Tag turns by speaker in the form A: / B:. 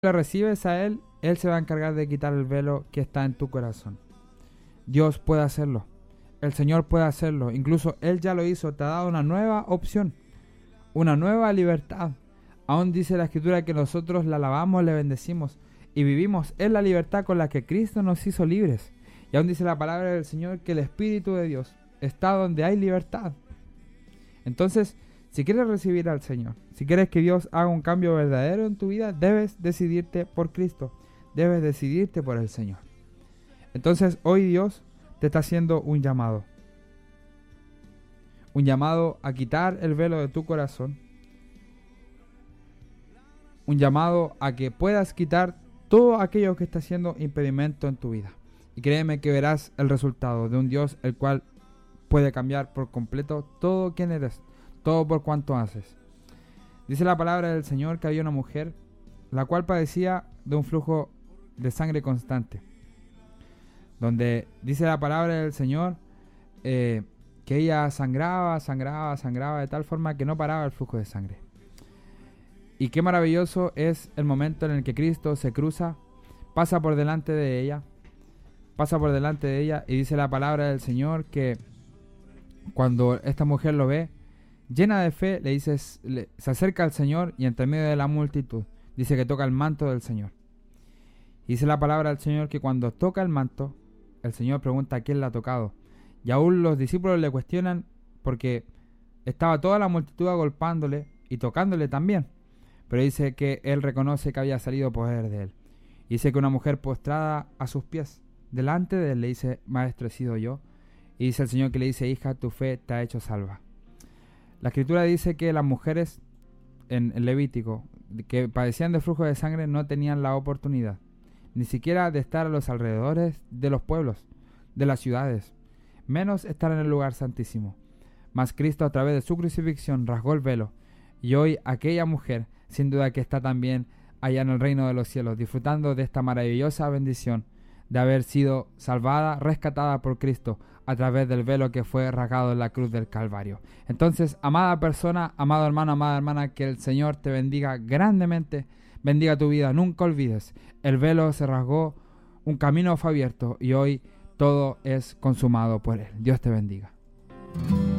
A: le recibes a Él, Él se va a encargar de quitar el velo que está en tu corazón. Dios puede hacerlo. El Señor puede hacerlo. Incluso Él ya lo hizo. Te ha dado una nueva opción, una nueva libertad. Aún dice la Escritura que nosotros la alabamos, le bendecimos y vivimos en la libertad con la que Cristo nos hizo libres. Y aún dice la palabra del Señor que el Espíritu de Dios está donde hay libertad. Entonces, si quieres recibir al Señor, si quieres que Dios haga un cambio verdadero en tu vida, debes decidirte por Cristo. Debes decidirte por el Señor. Entonces, hoy Dios te está haciendo un llamado. Un llamado a quitar el velo de tu corazón. Un llamado a que puedas quitar todo aquello que está siendo impedimento en tu vida. Y créeme que verás el resultado de un Dios el cual puede cambiar por completo todo quien eres, todo por cuanto haces. Dice la palabra del Señor que había una mujer la cual padecía de un flujo de sangre constante. Donde dice la palabra del Señor que ella sangraba de tal forma que no paraba el flujo de sangre. Y qué maravilloso es el momento en el que Cristo se cruza, pasa por delante de ella y dice la palabra del Señor que cuando esta mujer lo ve, llena de fe, se acerca al Señor y entre medio de la multitud dice que toca el manto del Señor. Y dice la palabra del Señor que cuando toca el manto, el Señor pregunta a quién la ha tocado. Y aún los discípulos le cuestionan porque estaba toda la multitud agolpándole y tocándole también. Pero dice que él reconoce que había salido poder de él. Y dice que una mujer postrada a sus pies, delante de él, le dice: Maestro, he sido yo. Y dice el Señor que le dice: Hija, tu fe te ha hecho salva. La Escritura dice que las mujeres en Levítico que padecían de flujo de sangre no tenían la oportunidad ni siquiera de estar a los alrededores de los pueblos, de las ciudades, menos estar en el lugar santísimo. Mas Cristo, a través de su crucifixión, rasgó el velo, y hoy aquella mujer sin duda que está también allá en el reino de los cielos, disfrutando de esta maravillosa bendición de haber sido salvada, rescatada por Cristo a través del velo que fue rasgado en la cruz del Calvario. Entonces, amada persona, amado hermano, amada hermana, que el Señor te bendiga grandemente, bendiga tu vida. Nunca olvides, el velo se rasgó, un camino fue abierto y hoy todo es consumado por Él. Dios te bendiga.